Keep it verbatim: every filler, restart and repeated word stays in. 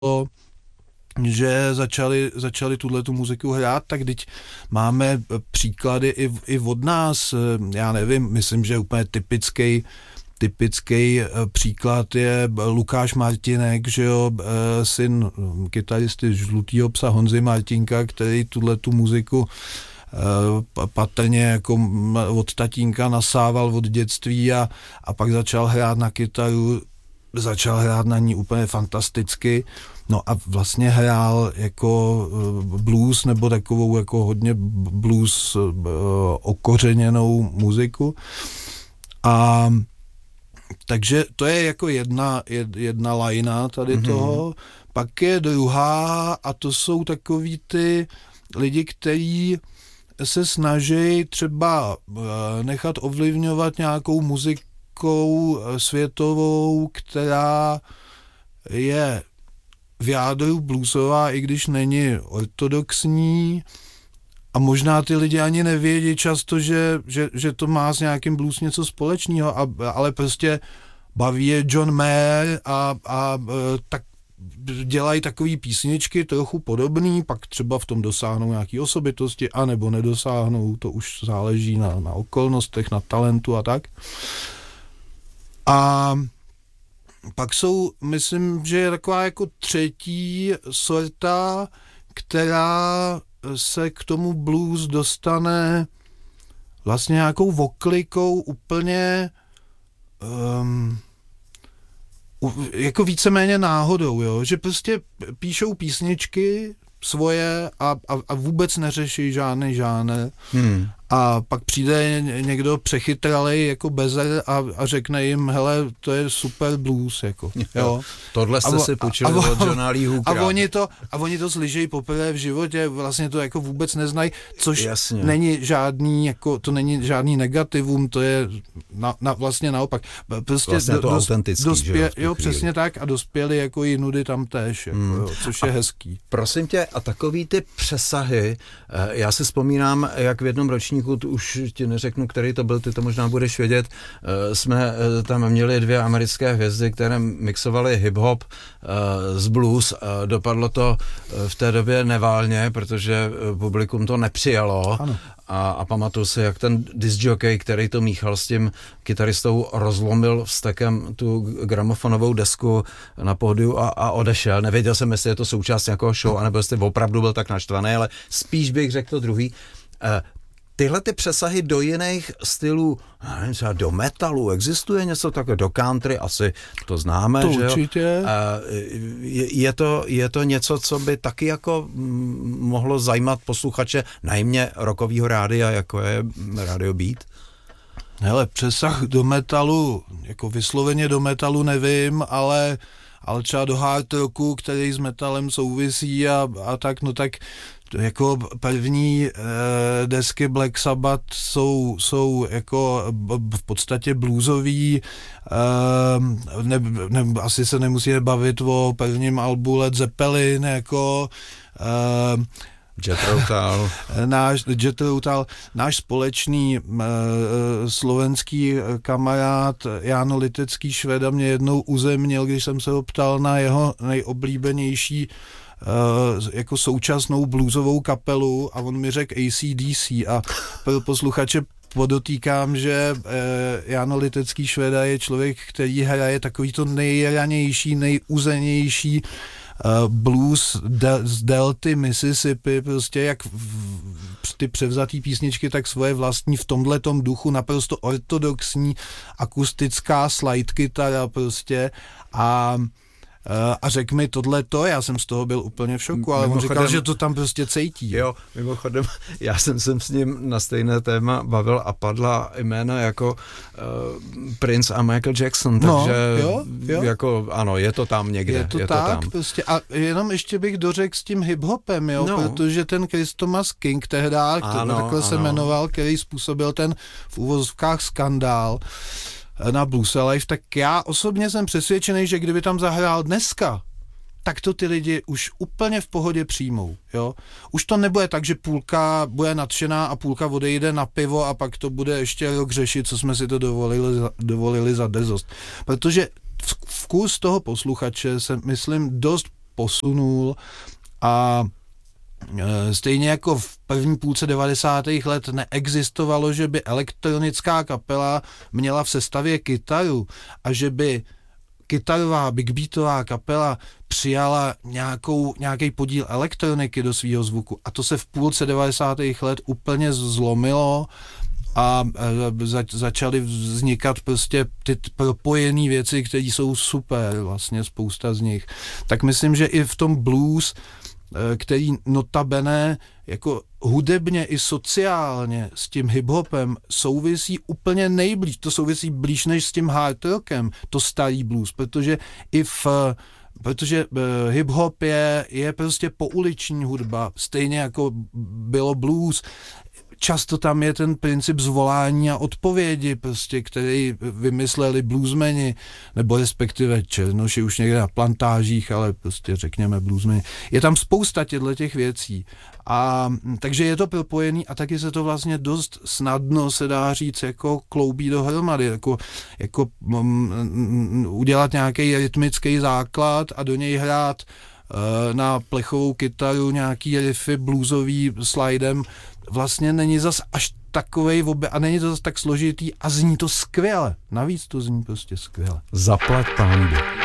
že začali, začali tuhletu muziku hrát, tak teď máme příklady i, i od nás, já nevím, myslím, že úplně typický Typický příklad je Lukáš Martinek, že jo, syn kytaristy Žlutýho psa Honzy Martinka, který tuhletu muziku patrně jako od tatínka nasával od dětství a, a pak začal hrát na kytaru, začal hrát na ní úplně fantasticky, no a vlastně hrál jako blues nebo takovou jako hodně blues okořeněnou muziku a takže to je jako jedna, jedna lajna tady mm-hmm. toho, pak je druhá a to jsou takový ty lidi, kteří se snaží třeba nechat ovlivňovat nějakou muzikou světovou, která je v jádru bluesová, i když není ortodoxní, a možná ty lidi ani nevědí často, že, že, že to má s nějakým blues něco společného, a, ale prostě baví je John Mayer a, a tak dělají takové písničky trochu podobný, pak třeba v tom dosáhnou nějaký osobitosti, anebo nedosáhnou, to už záleží na, na okolnostech, na talentu a tak. A pak jsou, myslím, že je taková jako třetí sorta, která se k tomu blues dostane vlastně nějakou voklikou úplně um, jako víceméně náhodou, jo? Že prostě píšou písničky svoje a, a, a vůbec neřeší žádný žánr. Hmm. A pak přijde někdo přechytralej jako bezer a, a řekne jim, hele, to je super blues, jako. Jo. Tohle jste a, si půjčili od Johna Lee Hookera. A oni to, a oni to slyšejí poprvé v životě, vlastně to jako vůbec neznají, což Jasně. není žádný, jako, to není žádný negativum, to je na, na, vlastně naopak. Prostě vlastně do, to dos, autentický, dospě, že jo, jo, přesně tak, a dospěli jako jinudy tam též, jako, hmm. jo, což je a hezký. Prosím tě, a takový ty přesahy, já si vzpomínám, jak v jednom ročníku, už ti neřeknu, který to byl, ty to možná budeš vědět, jsme tam měli dvě americké hvězdy, které mixovaly hip-hop z blues. Dopadlo to v té době neválně, protože publikum to nepřijalo. A, a pamatuju si, jak ten discjockey, který to míchal s tím kytaristou, rozlomil vztekem tu gramofonovou desku na pódiu a, a odešel. Nevěděl jsem, jestli je to součást nějakého show, anebo jestli opravdu byl tak naštvaný, ale spíš bych řekl to druhý. Tyhle ty přesahy do jiných stylů, nevím, třeba do metalu, existuje něco takové, do country, asi to známe, to že určitě. jo? Je, je, to, je to něco, co by taky jako mohlo zajímat posluchače najmě rockovýho rádia, jako je Radio Beat? Hele, přesah do metalu, jako vysloveně do metalu nevím, ale ale třeba do hard rocku, který s metalem souvisí a, a tak, no tak jako první eh, desky Black Sabbath jsou, jsou jako b- v podstatě bluesový, eh, ne, ne, asi se nemusíme bavit o prvním albu Led Zeppelin, jako eh, Jethro Tull. náš, Jethro Tull, náš společný uh, slovenský kamarád Jáno Litecký Šveda mě jednou uzemnil, když jsem se ho ptal na jeho nejoblíbenější uh, jako současnou bluesovou kapelu, a on mi řekl A C D C, a pro posluchače podotýkám, že uh, Jáno Litecký Šveda je člověk, který hraje takový to nejranější, nejuzenější Uh, blues de- z delty Mississippi, prostě jak v, v, ty převzatý písničky, tak svoje vlastní v tomhletom duchu, naprosto ortodoxní akustická slide kytara prostě a Uh, a řekl mi tohleto, já jsem z toho byl úplně v šoku, ale mimochodem, on říkal, že to tam prostě cítí. Jo, mimochodem, já jsem se s ním na stejné téma bavil a padla jména jako uh, Prince a Michael Jackson, no, takže jo, jo. jako ano, je to tam někde. Je to je tak, to tam. Prostě, a jenom ještě bych dořekl s tím hiphopem, jo, no. protože ten Chris Thomas King tehda, ano, takhle ano. se jmenoval, který způsobil ten v uvozovkách skandál na Blues Alive, tak já osobně jsem přesvědčený, že kdyby tam zahrál dneska, tak to ty lidi už úplně v pohodě přijmou, jo. Už to nebude tak, že půlka bude nadšená a půlka odejde na pivo a pak to bude ještě rok řešit, co jsme si to dovolili, dovolili za drzost. Protože vkus toho posluchače se, myslím, dost posunul a stejně jako v první půlce devadesátých let neexistovalo, že by elektronická kapela měla v sestavě kytaru a že by kytarová big beatová kapela přijala nějakou, nějaký podíl elektroniky do svého zvuku. A to se v půlce devadesátých let úplně zlomilo a za, začaly vznikat prostě ty propojené věci, které jsou super, vlastně spousta z nich. Tak myslím, že i v tom blues, který notabene jako hudebně i sociálně s tím hiphopem souvisí úplně nejblíž, to souvisí blíž než s tím hard rockem, to starý blues, protože i v protože hip-hop je, je prostě pouliční hudba, stejně jako bylo blues. Často tam je ten princip zvolání a odpovědi, prostě, který vymysleli bluesmeni, nebo respektive černoši už někde na plantážích, ale prostě řekněme bluesmeni. Je tam spousta těchto těch věcí. A takže je to propojený a taky se to vlastně dost snadno, se dá říct, jako kloubí dohromady, jako, jako um, udělat nějaký rytmický základ a do něj hrát uh, na plechovou kytaru nějaký riffy bluesový slidem, vlastně není zas až takovej obe a není to zas tak složitý a zní to skvěle. Navíc to zní prostě skvěle. Zaplať pánbu.